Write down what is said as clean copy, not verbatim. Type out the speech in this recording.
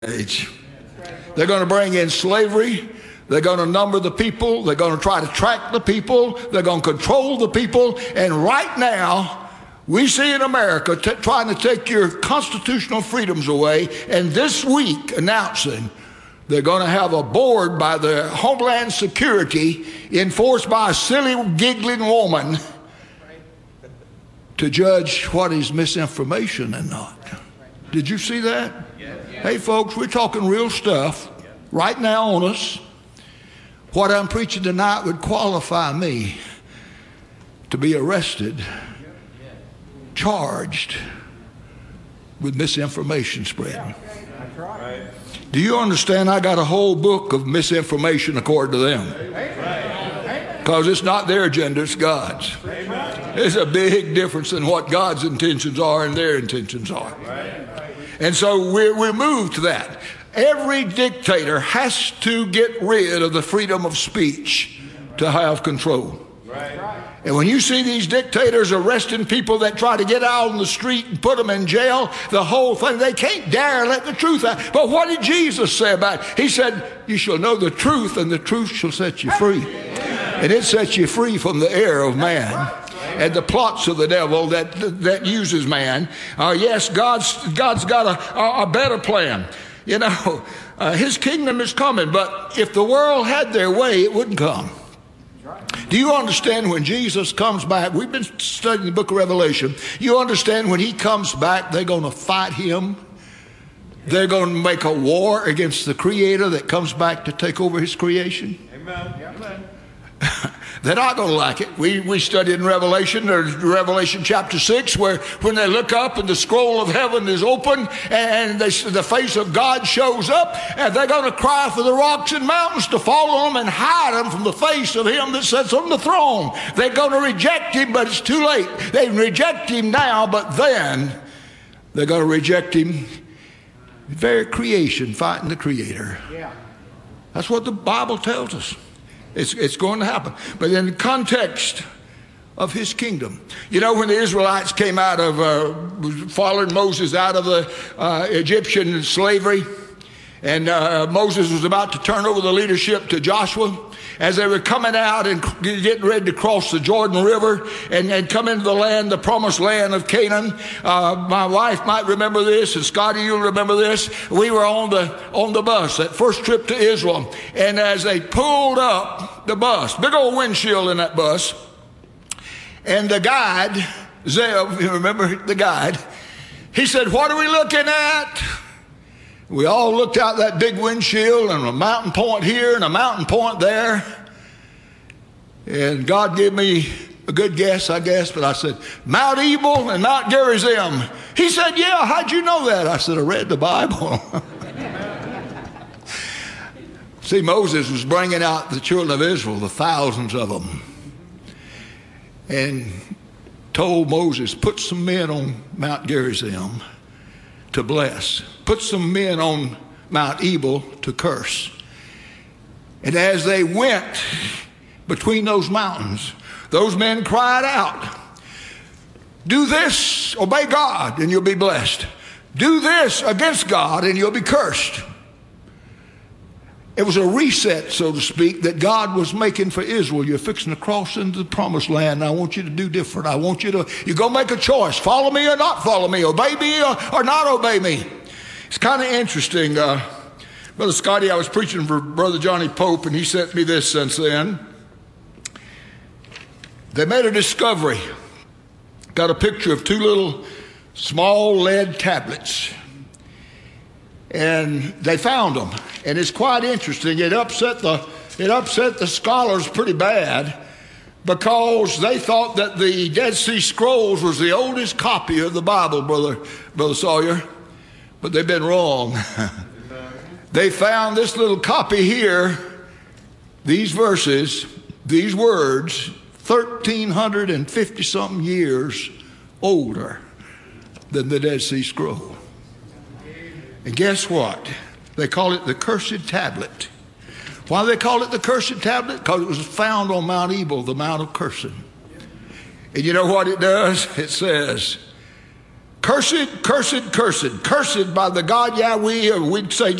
age. They're going to bring in slavery. They're going to number the people. They're going to try to track the people. They're going to control the people. And right now, we see in America trying to take your constitutional freedoms away. And this week announcing they're going to have a board by the Homeland Security enforced by a silly, giggling woman to judge what is misinformation and not. Did you see that? Hey, folks, we're talking real stuff right now on us. What I'm preaching tonight would qualify me to be arrested, charged with misinformation spreading. Do you understand? I got a whole book of misinformation according to them. Because it's not their agenda, it's God's. There's a big difference in what God's intentions are and their intentions are. And so we're moved to that. Every dictator has to get rid of the freedom of speech to have control. And when you see these dictators arresting people that try to get out on the street and put them in jail, the whole thing, they can't dare let the truth out. But what did Jesus say about it? He said, you shall know the truth, and the truth shall set you free. And it sets you free from the error of man and the plots of the devil that uses man. Yes, God's got a better plan. You know, his kingdom is coming, but if the world had their way, it wouldn't come. Do you understand when Jesus comes back? We've been studying the book of Revelation. You understand when he comes back, they're going to fight him. They're going to make a war against the Creator that comes back to take over his creation. Amen. They're not going to like it. We studied in Revelation chapter 6, where when they look up and the scroll of heaven is open and the face of God shows up, and they're going to cry for the rocks and mountains to fall on them and hide them from the face of him that sits on the throne. They're going to reject him, but it's too late. They reject him now, but then they're going to reject him. The very creation fighting the Creator. Yeah. That's what the Bible tells us. It's going to happen. But in the context of his kingdom. You know, when the Israelites came out of, following Moses out of the Egyptian slavery, and Moses was about to turn over the leadership to Joshua, as they were coming out and getting ready to cross the Jordan River and come into the land, the promised land of Canaan. My wife might remember this, and Scotty, you'll remember this. We were on the bus, that first trip to Israel. And as they pulled up the bus, big old windshield in that bus, and the guide, Zev, you remember the guide, he said, "What are we looking at?" We all looked out that big windshield and a mountain point here and a mountain point there. And God gave me a good guess, I guess, but I said, Mount Ebal and Mount Gerizim. He said, "Yeah, how'd you know that?" I said, "I read the Bible." See, Moses was bringing out the children of Israel, the thousands of them, and told Moses, "Put some men on Mount Gerizim to bless. Put some men on Mount Ebal to curse." And as they went between those mountains, those men cried out, "Do this, obey God, and you'll be blessed. Do this against God, and you'll be cursed." It was a reset, so to speak, that God was making for Israel. You're fixing to cross into the promised land, and I want you to do different. I want you to, you're going to make a choice. Follow me or not follow me. Obey me or not obey me. It's kind of interesting. Brother Scotty, I was preaching for Brother Johnny Pope, and he sent me this since then. They made a discovery. Got a picture of two little small lead tablets. And they found them. And it's quite interesting. It upset the scholars pretty bad, because they thought that the Dead Sea Scrolls was the oldest copy of the Bible, Brother Sawyer. But they've been wrong. They found this little copy here, these verses, these words, 1,350-something years older than the Dead Sea Scroll. And guess what? They call it the Cursed Tablet. Why do they call it the Cursed Tablet? Because it was found on Mount Ebal, the Mount of Cursing. And you know what it does? It says, Cursed, cursed, cursed, cursed by the God Yahweh, or we'd say